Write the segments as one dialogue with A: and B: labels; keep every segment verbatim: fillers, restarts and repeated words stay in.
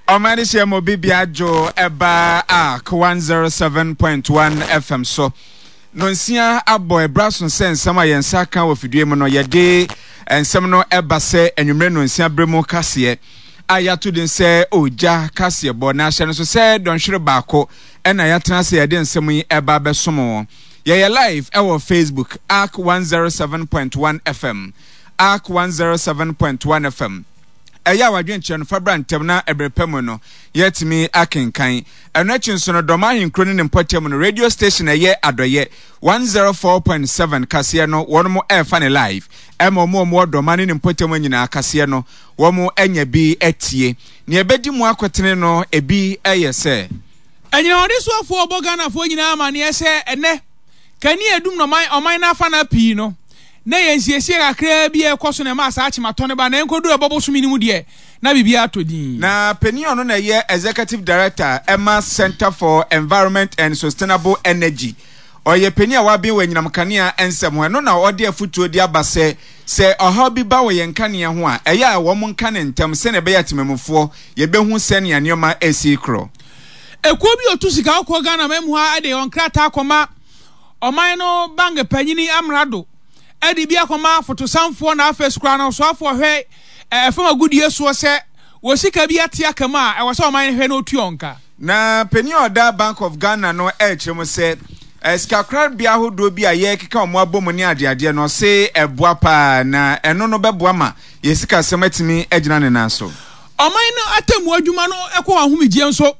A: Omani Shemo Bibia Jo Eba Ark one oh seven point one F M so Nonsia Abo Ebrasun Sen Sama Yensaka Wofidue no Yade and Semno Eba se Enumre Nonsia Bremo Kasie Ayatu din se Oja Kasie Bo na hye no so se Don Hwere Baako ena yatena se yade nsemu yi eba besomo ye live ewo Facebook Ark one oh seven point one F M Ark one oh seven point one F M Eya wadwenche no fabra ntem na ebrepemu no yetimi akenkan enwachi so no doma hinkro ni mpotem no radio station eye adoye one oh four point seven kase no wono e fa ne live emo mo mo doma ni mpotem nyina kase no wo mo enya bi etie ne ebedi mu akotene no ebi eye se
B: enye odi so afo obogana fo nyina amane ese ene kani edum no man oman na afa na pi no na yensiesie kakra bi ekoso na ma sa achimato ba na enkodu ebobo so minimu de na bibia atodin
A: na penio no na ye executive director Emma Center for Environment and Sustainable Energy oye penia wa bi wanyinam kanea ensem ho no na ode afutuo di abase se oha bi ba wo yenkanea ho a eya wo mo nka ne ntem se ne be yatimemufo ye behu se ne anema esikro
B: ekuo bi otusika akọ Ghana memu ha ade onkrata akoma oman no bange panyini amrado edi bia koma fotosamfo na afa skura na so afo hwe efama gudie so se wo sika bia tia kama e wo se oman hwe na otuonka
A: na penio da Bank of Ghana no e kyerem se skakra bia hodo bia ye keka omo abomu ni ade ade no se eboa pa na eno no beboa ma ye sika sematimi agina ne nanso
B: oman no atemu adwuma no ekọ ahomegye nso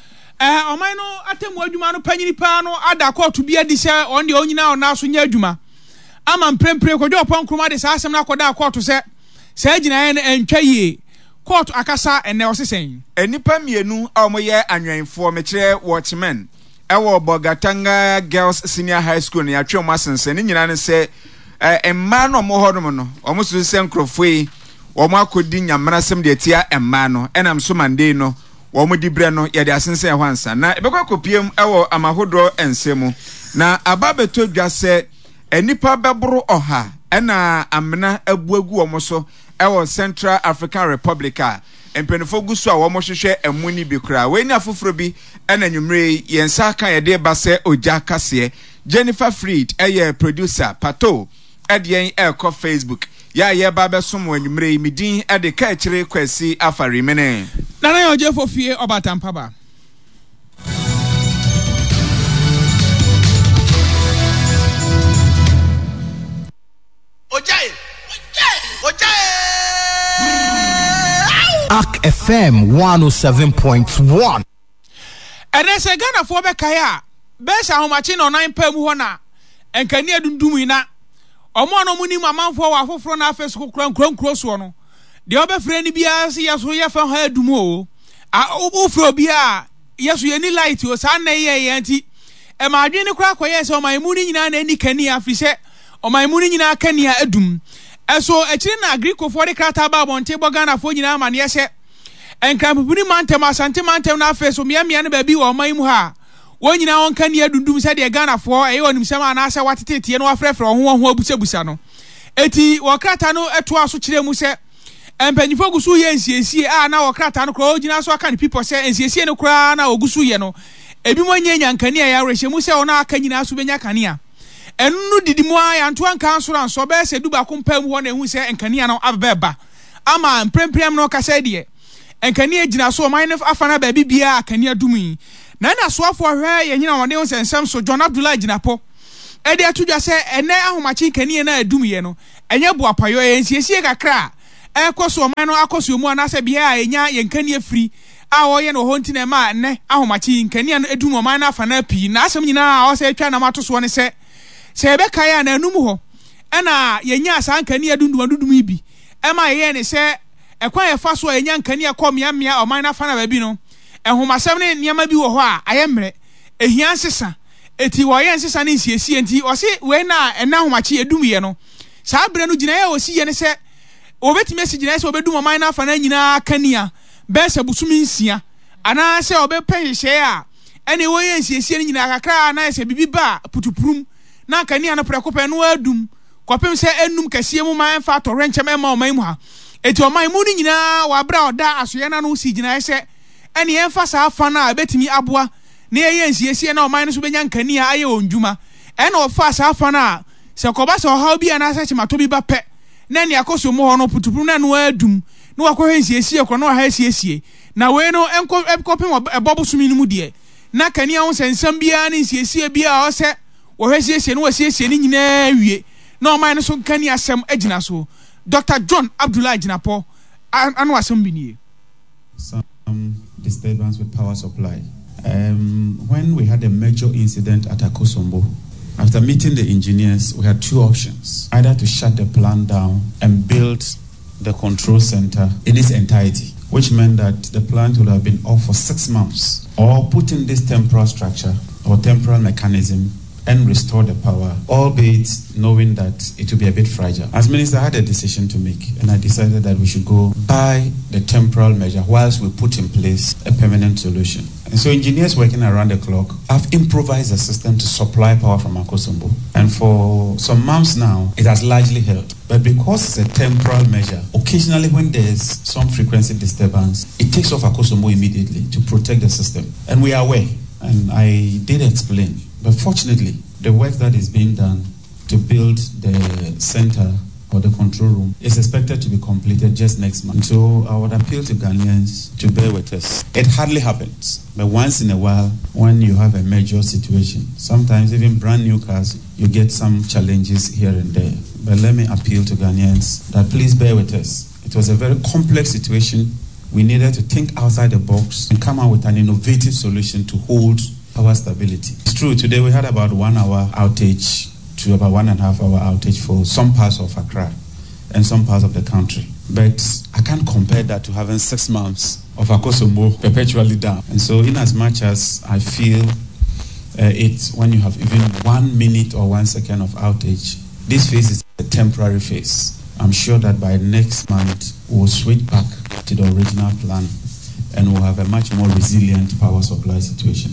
B: eh oman no atemu adwuma no panyini pa no ada court bia di se on de onyina ona so nya adwuma ama mprempre kodwo opon kroma de saasem na koda court se se agina en entwa yie court akasa ene osesen
A: enipa mienu a omoye anwenfo mekire watchmen ewo Bogatanga Girls Senior High School ne atwe mo asense ne nyina ne se emma no mo hodom no omo so se nkrofoi omo akodi nyamrasem de tia emma no enam so mande no omo dibre no ye de asense ho ansa na ebekwa kopiem ewo amahodro ensemu na ababeto dwa se enipa bebro oha ena amna abuagu omo so ewo Central African Republic a empenifo gusu a womo hwehwe emuni bi kra we ni afoforo bi ena nwumre yensa kan ye de base oja kase Jennifer Fried eye producer Pato edien ekọ Facebook ya ye ba besom nwumre midin ede ka kire kwasi afari mene
B: nana yo je fofie obatampa ba
C: Ojaye Ojaye
D: Ark F M one oh seven point one
B: ene se Ghana fo be kai a be sha homachi no nine pa mu ho na enkani adundum ina omo no muni mamanfo wa afoforo na afesko kran kran kro so no de obefre ni bia se yeso ye fa ha adum o a ofro bia yeso ye ni light o sa na ye ye anti e ma adwene kra koye se o man mu ni nyina na ni kani afise o man mu ni nyina kani adum eso ekiri na agriko for the krata ba bonte Ghana fo nyina ma ne yehye enkrampuni mantem asante mantem na afa so miamia ne ba bi wo man mu ha wo nyina won ka ne adundum se de Ghana fo e wonim sema na ase watetete no afrefre ho ho abusabusa no eti wo krata no eto aso kire mu se empanyifo gusu ye nsiesie a na wo krata no kro nyina so aka ne pipo se nsiesie no kra na ogusu ye no ebi mo nyenya nkane ya rehye mu se ona aka nyina so benya kanea enu didimu aya nto anka ansoro anso be se duba kompa mu ho na ehu se enkania no abeba ama mpremprem no kasa de enkania gina so man afana ba bibia akania dumi na na so afo hwe ye nyina wone onsensem so John Abdullah ginapo e de atudwa se ene ahomachi kania na adumi ye no enye boapayo ye nsiesie kakra e koso man no akoso mu ana se bia enya ye nkania free a wo ye no ho ntine ma ne ahomachi nkania no edum man na afana pi na asem nyina a wo se atwa na mato so ne se sebe kaya na anum ho ena yenya asankani adundum adundum ibi ema ye ne se ekwan ye fa so yenya nkani akomia mia oman na fa na ba bi no ehomasem ne niam bi wo ho a ayemre ehia nsesa eti wo ye nsesa ne nsiesie enti o se we na ena homachi edum ye no saa bre no gina ye o si ye ne se obetimi esi gina se obedum oman na fa na nyina kania be se busumi nsia ana se obepehye a ene wo ye nsiesie nyina kakra na se bibi ba putupurum na kania no prekope no adum kopem se enum kase mu man fa to renchem ma o man mu ha eti o man mu ni nyina wa bra oda asoye na no si gina se ene yemfa saa fa na betimi aboa na ye nsiesie na oman no so benya nkania aye ondwuma ene ofa saa fa na se koba se ohaw bi ana sa chimato bi ba pe na ne akoso mo ho no putupuru na no adum na wakọ nsiesie kro na ha siesie na we no enko ekopem ebobo sumi no mu de na kania ho sensam bia na nsiesie bia o se wo hwesiesie no wasiesie ni nyina wie na oman no so kania asem agina so Doctor John Abdullah Jinapo anu asem bi nie
E: some disturbance with power supply. Um, when we had a major incident at Akosombo, after meeting the engineers, we had two options: either to shut the plant down and build the control center in its entirety, which meant that the plant would have been off for six months, or put in this temporal structure or temporal mechanism and restore the power, albeit knowing that it would be a bit fragile. As minister, I had a decision to make, and I decided that we should go by the temporal measure whilst we put in place a permanent solution. And so engineers working around the clock have improvised a system to supply power from Akosombo. And for some months now, it has largely held. But because it's a temporal measure, occasionally when there's some frequency disturbance, it takes off Akosombo immediately to protect the system. And we are aware, and I did explain. But fortunately, the work that is being done to build the center or the control room is expected to be completed just next month. So I would appeal to Ghanaians to bear with us. It hardly happens, but once in a while, when you have a major situation, sometimes even brand new cars, you get some challenges here and there. But let me appeal to Ghanaians that please bear with us. It was a very complex situation. We needed to think outside the box and come out with an innovative solution to hold power stability. It's true, today we had about one hour outage to about one and a half hour outage for some parts of Accra and some parts of the country. But I can't compare that to having six months of Akosombo perpetually down. And so in as much as I feel uh, it when you have even one minute or one second of outage, this phase is a temporary phase. I'm sure that by next month we'll switch back to the original plan and we'll have a much more resilient power supply situation.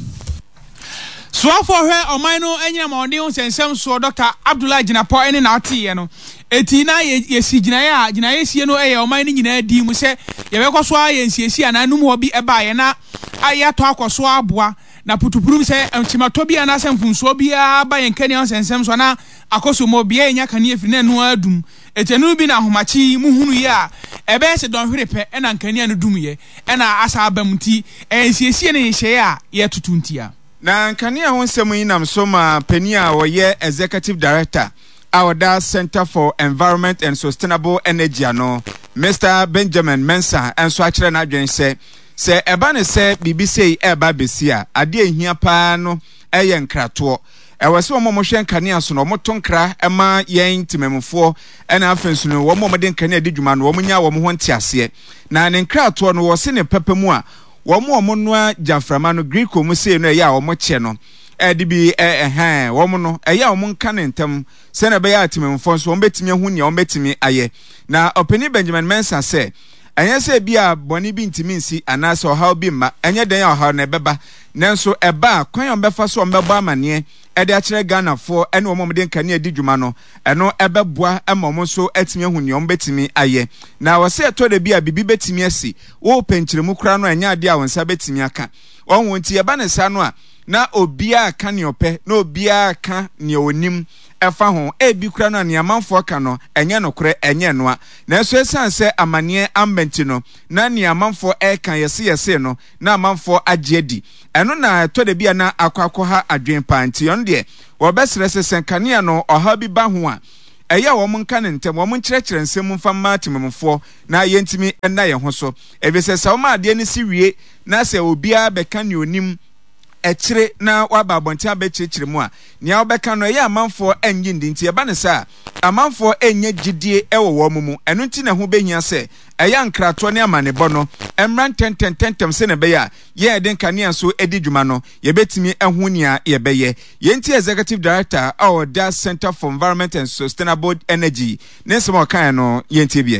B: So for her omano enya ma ode onsensem so Doctor Abdullah Jinapo ene na ate no eti na ye si gina ya gina ye sie no eye oman ni nyina di mu se ye be koso aye nsiesie ananum ho bi eba ye na aye to akoso aboa na putupuru se chimato bia na semfunso bia ba ye nkani onsensem so na akoso mo bia enya kane efiri na no adum etenu bi na ahomachi muhunu ye a ebe se don hwere pe ena nkani anu dum ye ena asa abamti ensiesie ne hye a ye tutuntia
A: na nkania ho nsɛm yi nam so ma pani a wɔyɛ executive director Awada Center for Environment and Sustainable Energy ano Mister Benjamin Mensah enso akyerɛ na adwen sɛ sɛ ɛba ne sɛ bibi sei ɛba besi a ade ehia paa no ɛyɛ nkratoɔ ɛwɔ sɛ wɔn mo hwɛ nkania so no wɔn to nkra ɛma yɛn timemfoɔ ɛna afenso no wɔn mo de nkania di dwuma no wɔn nya wɔn ho ntiaseɛ na ne nkratoɔ no wɔ se ne pepe mu a wɔn mo wɔn noa Jaframa no Greeko mu sei no ɛyɛ a wɔn kyɛ no ɛde bi ɛhɛn wɔn no ɛyɛ a wɔn nka ne ntam sɛ na ɛbɛyɛ atimemfoɔ nso wɔn betumi ahu nea wɔn betumi ayɛ na ɔpɛni Benjamin Mensah sɛ ɛnyɛ sɛ bi a bɔne bi ntimi nsi anaasɛ ɔhaw bi mma ɛnyɛ den a ɔhaw na ɛbɛba nanso ɛba a kwan a ɔmbɛfa so ɔmbɛbɔ amanneɛ ɛde akyerɛ Ghanafoɔ ɛne wɔn mo de nkane adi dwuma no ɛno ɛbɛboa ɛma wɔn nso ɛtumi ahu nea wɔn betumi ayɛ na wɔsɛ ɛtɔ da bi a bibi betumi asi wo pɛnkyerɛmu kora no ɛnyɛ ade a wɔn nsa betumi aka wɔn wɔn ti ɛba ne sa no a na obiara ka ne ɔpɛ na obiara ka ne onim ɛfa ho ebi kura no ne amanfoɔ ka no ɛnyɛ no korɛ ɛnyɛ noa na nso esan sɛ amanneɛ ambenti no na ne amanfoɔ ɛka yɛse yɛse no na amanfoɔ agye adi ɛno na ɛtɔ de bia na akɔ ha adwen panti on deɛ wɔbɛsrɛ sɛ sɛnkanea no ɔha bi ba ho a ɛyɛ a wɔn nka ne ntɛm wɔn nkyerɛkyerɛ nsɛm mfa mma tememfoɔ na yɛntimi ɛna yɛn ho so ebisɛ sɛ wɔn adeɛ no si wie na sɛ obiara bɛka ne onim ɛkyire na waba abɔnten abɛkyerɛkyerɛ mu a nea wobɛka no ɛyɛ amanfoɔ ɛnyi ndi nti ɛba ne sɛ amanfoɔ ɛnyɛ gyidie ɛwɔ wɔn mu ɛno nti na ho behia sɛ ɛyɛ nkratoɔ ne amanebɔ no ɛmra ntɛntɛntɛntɛm sɛ ne bɛyɛ a yɛn de nkanea so edi dwuma no yɛbɛtumi ɛho nea yɛbɛyɛ yɛnti executive director a ɔda Center for Environment and Sustainable Energy ne nsɛm ɔkae no yɛntie bie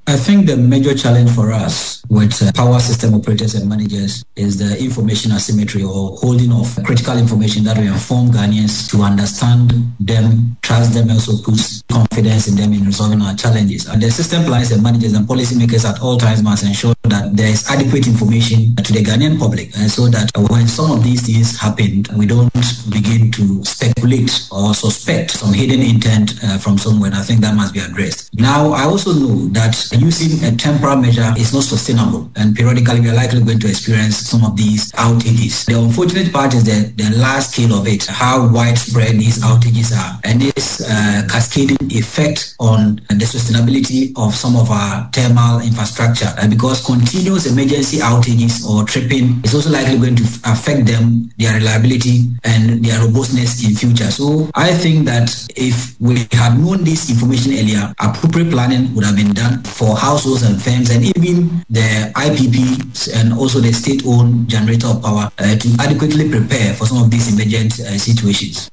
F: I think the major challenge for us with uh, power system operators and managers is the information asymmetry or holding of critical information that will inform Ghanaians to understand them, trust them, and also put confidence in them in resolving our challenges. And the system planners and managers and policymakers at all times must ensure that there is adequate information to the Ghanaian public, and so that when some of these things happen, we don't begin to speculate or suspect some hidden intent uh, from somewhere. I think that must be addressed. Now, I also know that using a temporal measure is not sustainable, and periodically we are likely going to experience some of these outages. The unfortunate part is the, the large scale of it, how widespread these outages are, and this uh, cascading effect on the sustainability of some of our thermal infrastructure, uh, because continuous emergency outages or tripping is also likely going to affect them, their reliability and their robustness in future. So I think that if we had known this information earlier, appropriate planning would have been done for households and firms and even the I P Ps and also the state-owned generator of power uh, to adequately prepare for some of these emergent uh, situations.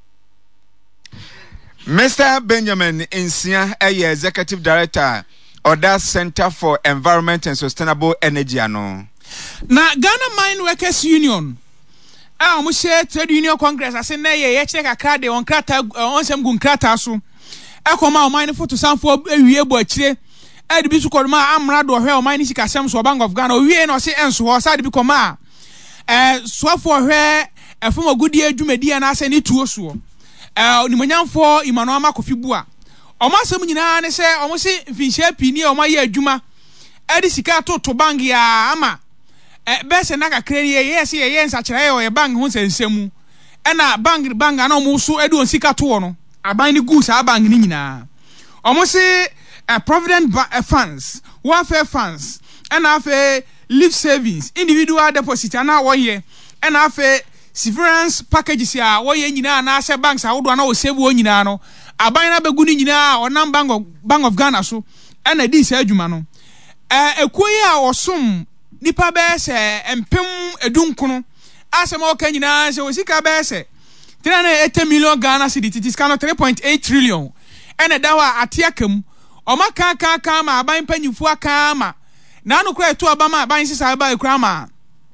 A: Mister Benjamin Insia, a executive director of that Center for Environment and Sustainable Energy, ano.
B: Na Ghana Mine Workers Union, ah, we share trade union congress. I say, nay, ye check a crowd on crata on some gun crata so. I come out mine for to some for a year boy chile. I be to call my amrad or her mine sika some so Bank of Ghana. We ain't no say and so side become ma. Eh, so for her a form of good year to me and I say need to so. Eh, ni manyan for Emmanuel Makofibua. Oma sem nyina ne se omo se finhia pini o ma ye adwuma edi sika to to bank ya ama e be se na kakra ni ye yes ye ye nsakire ye bank ho sensemu e na bank bank na omo so edi on sika to no aban ni gu sa bank ni nyina omo se uh, provident uh, funds welfare funds e na afa life savings individual deposit na wo ye e na afa severance packages ya wo ye nyina na ase banks awodo na wo save wo nyina no aban na begu ni nyina onam bank of bank of Ghana so e na di se adwuma no eh ekoyi a osom nipa be se empem edunkono asem o ka nyina se osika be se three hundred eighty million Ghana cedi it is kind of three point eight trillion e na dawa atiakam o maka ka ka ma aban panyimfu aka ma na no kura eto abama aban sisa ba ekura ma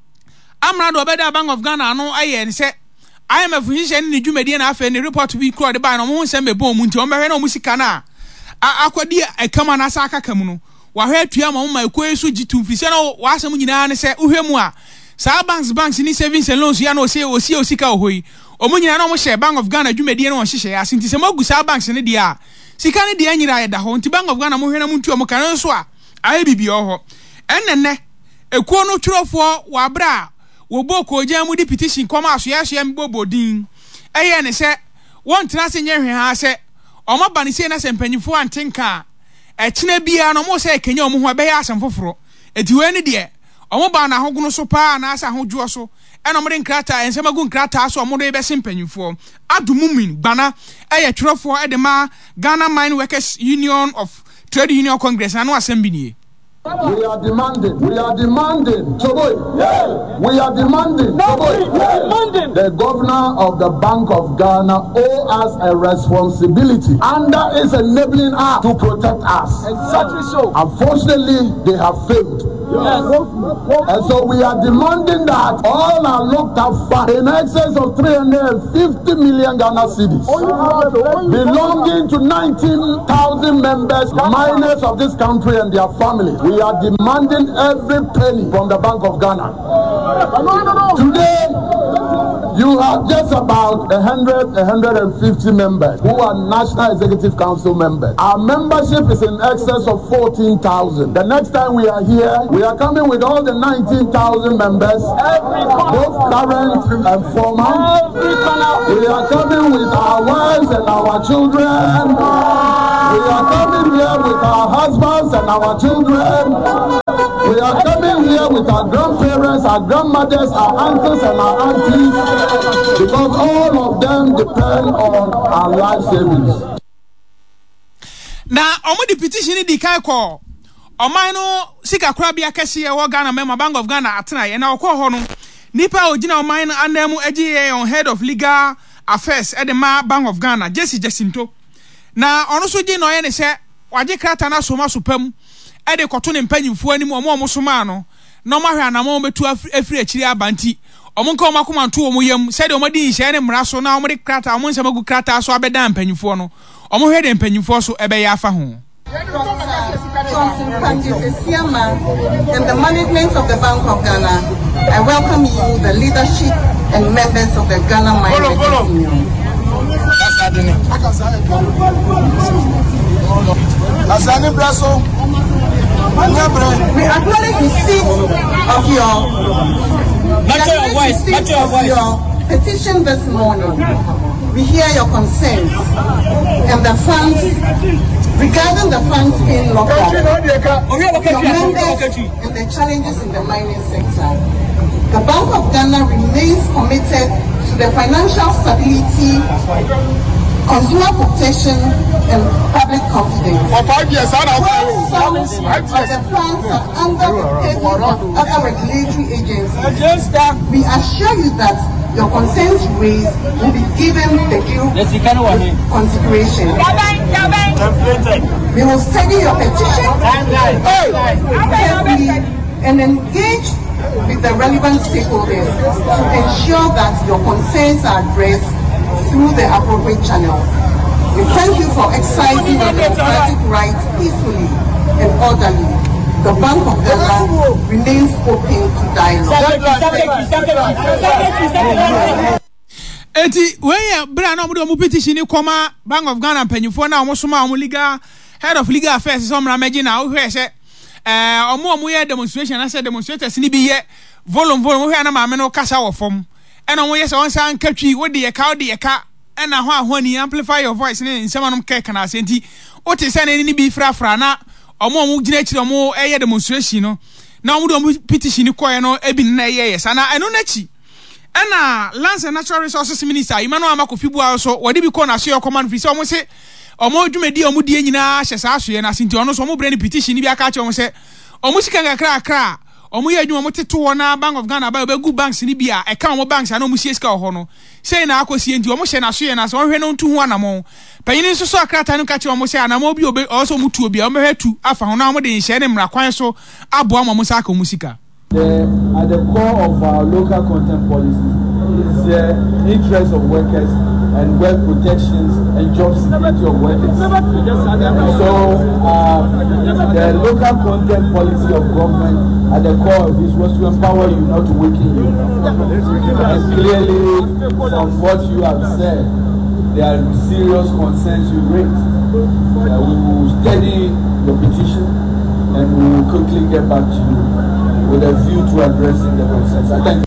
B: amra do beda Bank of Ghana no aye ne se I am a physician in the Jumedian affair and the report to be crowded by no one send me bomb until American Musicana. Aquadia, a common Asaka Camuno. Wahare Tiama, my quays with two Fisano, was a munina and say, Uhemua. Sabanks banks in his savings and loans, Yano say, or see Osika Hui, or Munano share Bank of Ghana, Jumedian or Shisha, as in Tisamogu Sabanks in the dia. Sikani the Anira at the home to Bank of Ghana Mohena Muntu Mokano Swa. I be Bioho. And then, a quono true for Wabra. Wo boko jamu di petition koma aso ya hye mbobo din eye ne se won tena se nye hwe ha se omo ba ne se na se mpanyifo antenka e kina bia no mo se kenya omo ho be ya asem foforo eti we ne de omo ba na hogono so pa na asa hojuo so e no mo de nkrata ensem agu nkrata so omo de be se mpanyifo adumumin gbana eye twerofo e de ma Ghana Mine Workers Union of Trade Union Congress anu asem bi nie.
G: We are demanding, we are demanding, Choboy, yeah. we are demanding, no, Choboy, yeah. demanding. The governor of the Bank of Ghana owes us a responsibility under its enabling act to protect us. Exactly so. Unfortunately, they have failed. Yes. And so we are demanding that all are looked after in excess of three hundred fifty million Ghana cedis, belonging to nineteen thousand members, miners of this country and their families. We are demanding every penny from the Bank of Ghana. Today, you have just about one hundred, one hundred fifty members who are National Executive Council members. Our membership is in excess of fourteen thousand. The next time we are here, we are coming with all the nineteen thousand members, both current and former. We are coming with our wives and our children. We are coming here with our husbands and our children. We are coming here with our grandparents, our grandmothers, our uncles and our aunties, because all of them depend on our life savings.
B: Now, omo the petition di kai call. Oman no sika kura bia kese ye wo Ghana member Bank of Ghana atena ye na okọ ho no nipa ogina oman anam agi on head of legal affairs e de ma Bank of Ghana Jesse Jacinto na ono so gi no ye ne se waje krata na so ma so pam e de koto ne mpanyimfo anim omo omo soma no no ma hwe anamo betu afiri akiri abanti omo nka omo akoma to omo yam se de omo di nhye ne mra so na omo de krata omo nsema gu krata so abeda mpanyimfo no omo hwe de mpanyimfo so ebe ya afa ho
H: Johnson Panji, the chairman and the management of the Bank of Ghana, I welcome you, the leadership and members of the Ghana Miners Union. We acknowledge the receipt of your, your, voice, of your petition this morning. We hear your concerns and the funds regarding the funds being locked up, your members and the challenges in the mining sector. The Bank of Ghana remains committed to the financial stability, consumer protection, and public confidence. For five years, some of the funds are under the payment of other regulatory agencies. We assure you that your concerns raised will be given the due consideration. We will study your petition carefully and engage with the relevant stakeholders to ensure that your concerns are addressed through the appropriate channels. We thank you for exercising your democratic rights peacefully and orderly. The Bank of Ghana remains open to dialogue.
B: Eti we bra na omo petition ni koma Bank of Ghana mpanyifo na omo soma omo legal head of legal affairs so mra meji na wo hwe se eh omo omo ye demonstration na say demonstrators ni bi ye volume volume wo hwe na ma me no kasa wo fom e na omo ye se won san katwi wo de ye ka wo de ye ka e na ho ahoni amplify your voice ni nsema no keke na asenti o te se na ni bi fra fra na omo omo gina chi omo eye demonstration no na omo omo petition ni koye no ebi na eye yes na eno na chi ana Lands and Natural Resources Minister Emmanuel Amakofibu also wodi bi ko na so command fi se omo se omo dwumedi omo die nyina hye sa so ye na sinti ono so omo bre ni petition ni bi aka che omo se omo sika ngakra akra omo ye adwuma omo teto wo na Bank of Ghana ba be gu banks ni bia e ka omo banks na omo sie sika ho no sei na akosie nti omo hye na so ye na so hwe no ntu ho anamo panyini so so akrata no ka che omo se anamo bi obe also mutu obi omo hwetu afa ho na omo de nhye ne mra kwan so abo omo saka omo sika.
I: The, at the core of our local content policy is the interest of workers and work protections and job security of workers. So uh, the local content policy of government at the core of this was to empower you, not to weaken you. And clearly, from what you have said, there are serious concerns you raised. Uh, we will study your petition and we will quickly get back to you with a view to addressing the concerns. I thank you.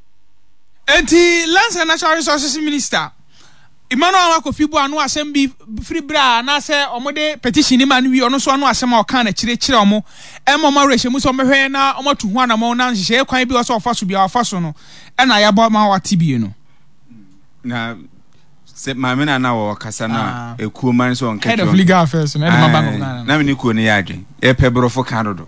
B: Enti Lands and Natural Resources Minister Emmanuel Amakofibu anu asem bi free bra na se omode petition ni man wi ono so anu asem o kan na kire kire omo e mo ma rehye mu so mehwe na omo tu hu anamo na nhye kwan bi o so ofa so bia ofa so no e na ya bo ma wati bi no
A: na se ma me na na wo kasa na ekuo man so on
B: head of legal affairs no e ma Bank of Ghana
A: na me ni kuo ne ya adwen e pebrofo kan do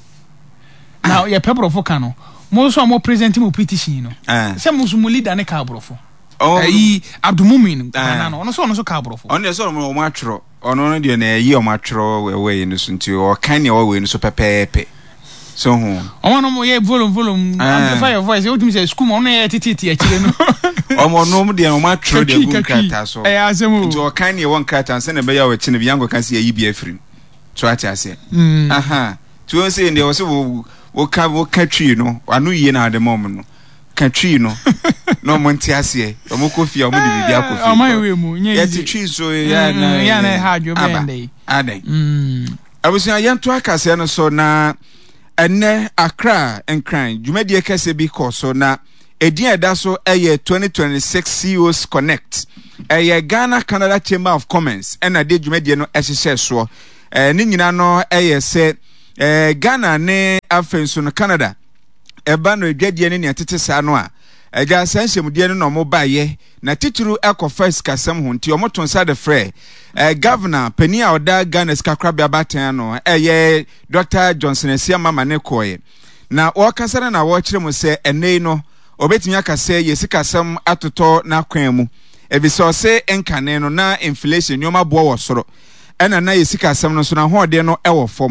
B: now ye pebrofo kan no mo so mo present mo petition no se mo so mo leader ne ka brofo eh Abdumumin na no no so no so ka brofo
A: on dey so mo atwro ono no de na yi o matwro we no so nti o kan ne o we no so pepepe so hu
B: o no mo ye volume volume amplify your voice you tell me say school mo no ye tititi a kire no
A: o mo no mo de o matwro de gu kata so
B: eh asemu
A: nti o kan ne won kata nse na be ya o chi ne bi yango kan se yi bi afrim so ati ase aha to say nde o se wo wo ka wo ka twi no anu yie na de mom no ka twi no no mo nti ase o mo kofi o mo de bibia kofi
B: o man we mu nye
A: ye ti twi so ya na
B: ya na ha dwo bende
A: adan mm abusia yanto akase no so na enne Accra enkran dwumadie kase bi ko so na edin eda so eye twenty twenty-six C E Os Connect eye Ghana Canada Chamber of Commerce ena de dwumadie no ehye so eh ni nyina no eye se eh Ghana ne afenso no Canada eba no edwadie ne ne tete sa no a eja sanhyemudie no no mo baye na tituru eko first kasam ho nti omoton sa de frɛ eh governor pani a oda Ghana skakrabia batan no eye Doctor Johnson Esiama mane koye na wo kasara na wo kire mo se enei no obetimi akase yesikasam atoto na kwan mu ebiso se enkane no na inflation nyoma bo wo soro ena na yesikasam no so na hoode no ewo fom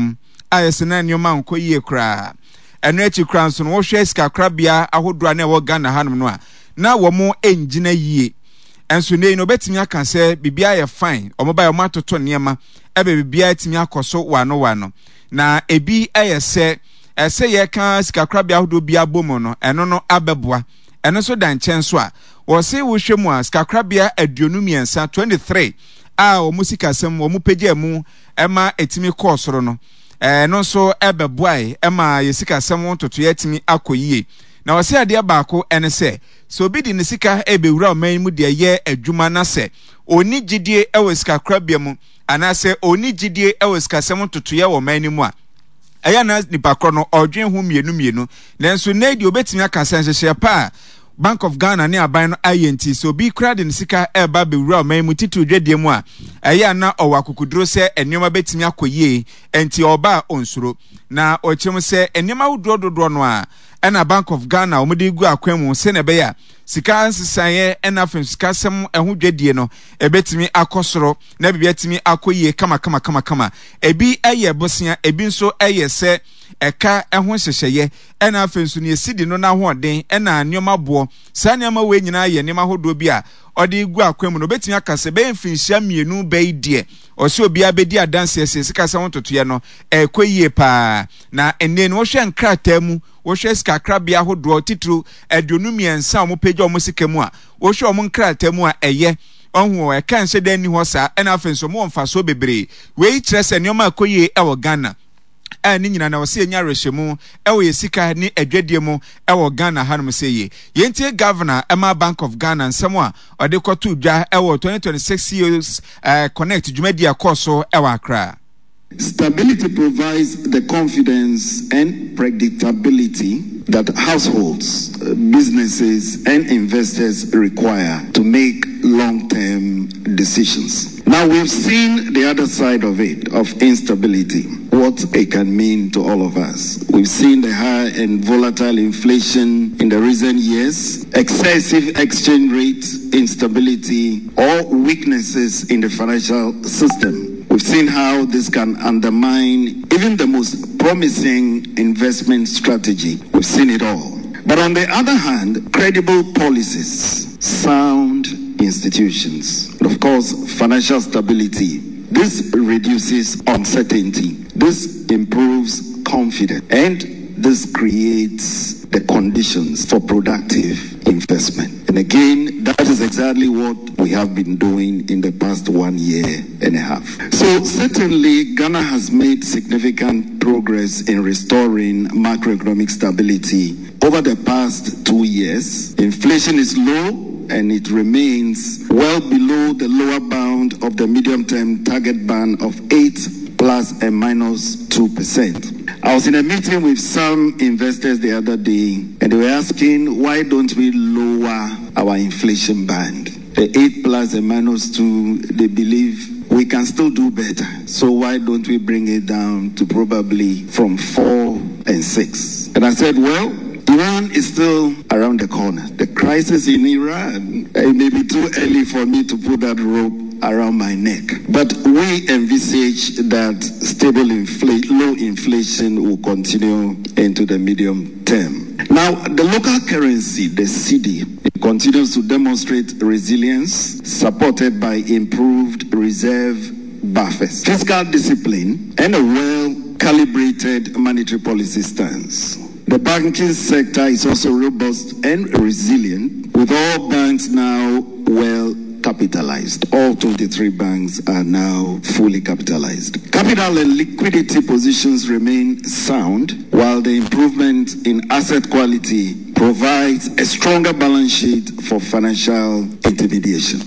A: ayesena nyoma nko yie kra eno echi kra nso no wo hwe sika krabia ahodro na wo Ghana hanom no a na wo mo engina yie enso nei no betimi aka se bibia ye fine omoba yo matoto niema ebe bibia timi akoso wano wano na ebi ayese ese ye kan sika krabia ahodro bia bomo no eno no abeboa eno so dan chenso a wo se wo hwemu a sika krabia aduonu miensa twenty-three a o musika sem o mu pagya mu ema etimi kosoro no eh no so ebeboae ema yesika sem toto yetimi akoyie na wose ade baako ene se so obi di ne sika ebewura oman mu de ye adwuma na se oni gidie ewo sika krabia mu anase oni gidie ewo sika sem toto ye wo man mu a eya na nipa kro no odwen hu mienu mienu nanso na di obetimi aka senhye pa Bank of Ghana ne aban no ayenti so bi kra de sika eba bewura man mu titu dwadie mu a eya na owakukudro se enema betimi akoyie enti oba onsuro na ochim se enema wudro dodo no a ena Bank of Ghana omudi gu akwemu se ne be ya sika nsesaye ena fem sika sem eho dwadie no ebetimi akosoro na bibia timi akoyie kama kama kama kama ebi eye bosia ebi nso eye se eka eho hyehyeye ena afensu ne esidi no na hoden ena anyoma bo sa nyama we nyina ye nyama hodo bi a odi gu akwemu no betimi akase be mfinhia mienu be die ose obi abedi adanse ese sika se wontoto ye no ekoyie pa na enne no hwe nkrata mu wo hwe sika krabia hodo titru aduonu miensa mo pagya mo sika mu a wo hwe mo nkrata mu a eye onhu e kan hye dan ni ho sa ena afensu mo mfa so bebre we kyerese nyoma akoyie e wo Ghana ani nyina na wose enya rehemu ewo yesika ni adwadie mu ewo Ghana hanum seye yentie governor Emma Bank of Ghana nsemo a ode kotu dwa ewo twenty twenty-six years uh, connect jumadi akoso ewo Accra.
J: Stability provides the confidence and predictability that households, businesses, and investors require to make long-term decisions. Now we've seen the other side of it, of instability, what it can mean to all of us. We've seen the high and volatile inflation in the recent years, excessive exchange rate instability, or weaknesses in the financial system. We've seen how this can undermine even the most promising investment strategy. We've seen it all. But on the other hand, credible policies, sound institutions, and of course, financial stability. This reduces uncertainty. This improves confidence. And this creates the conditions for productive investment. And again, that is exactly what we have been doing in the past one year and a half. So certainly, Ghana has made significant progress in restoring macroeconomic stability over the past two years. Inflation is low, and it remains well below the lower bound of the medium-term target band of eight plus and minus two percent. I was in a meeting with some investors the other day, and they were asking, why don't we lower our inflation band? The eight plus and minus two, they believe we can still do better. So why don't we bring it down to probably from four and six? And I said, well, Iran is still around the corner. The crisis in Iran, it may be too early for me to put that rope around my neck. But we envisage that stable infl- low inflation will continue into the medium term. Now, the local currency, the C D, it continues to demonstrate resilience, supported by improved reserve buffers, fiscal discipline, and a well-calibrated monetary policy stance. The banking sector is also robust and resilient, with all banks now well capitalized. All twenty-three banks are now fully capitalized. Capital and liquidity positions remain sound, while the improvement in asset quality provides a stronger balance sheet for financial intermediation.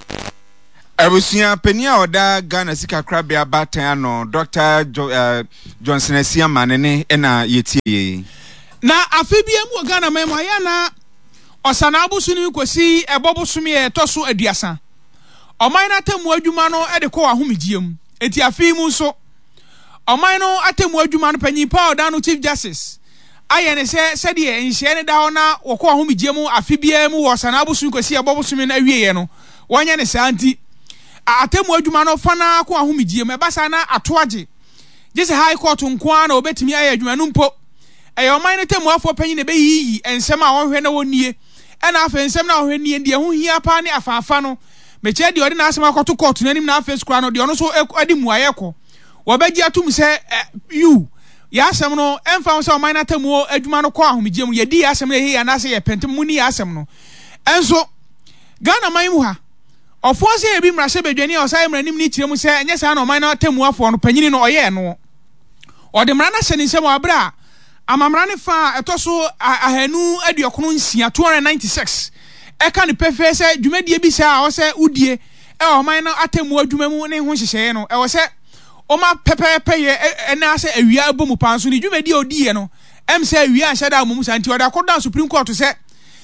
A: Abusia penia oda Ghana sika krabia batan no Doctor Jo, uh, Johnson Asiama ne na yetie
B: na afibia mu Ghana memo ya na osana abusu ni kwesi ebobusu mi etoso aduasa oman na temu adwuma no e de ko ahomegiem enti afi mu so oman no atemu adwuma no panyin pa oda no Chief Justice aye ne se se de enhye ne da ho na wo ko ahomegiem afibia mu osana abusu kwesi ebobusu mi na wieye no wonya ne santi atemu adwuma no fa na ko ahomegiem e basa na atoaje Just high court nkwana obetimi aye adwuma no mpo e oman ne temu afo panyi ne be yiyi ensem a wonhwe na wonie e na afa ensem na wohwe nie de ho hia pa ne afafa no me che de odi na asem akoto court nanim na afa skura no de ono so adi muaye ko wo beji atum se you ya asem no emfa so oman na temu adwuma no ko ahomgye mu ye di asem na he ya na se ye pentem mu ni asem no enso Ghana man mu ha ofo se e bi mrase bedwani o sai mranim ni kiremu se enye sa na oman na temu afo no panyini no oye no o de mra na hye ni nsem abra amamra ne fa etoso ahanu aduokono nsia two ninety-six e ka ne pefe se dwumadie bi sa o se udie e oman na atemu adwuma mu ne ho hyehye no e wo se o ma pepepe ye e na se awia abomu panso ni dwumadie odie no em se awia ahye da amumu sa nti o da kodan Supreme Court se